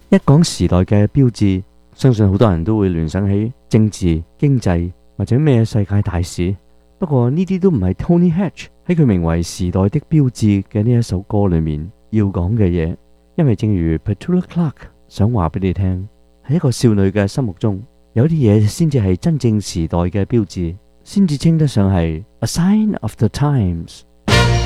一講時代嘅標誌，相信好多人都會聯想起政治、經濟或者咩世界大事。不過呢啲都唔係 Tony Hatch 喺佢名為《時代的標誌》嘅呢一首歌裏面要講嘅嘢。因為正如 Petula Clark 想話俾你聽，喺一個少女嘅心目中，有啲嘢先至係真正時代嘅標誌，先至稱得上係 A sign of the times。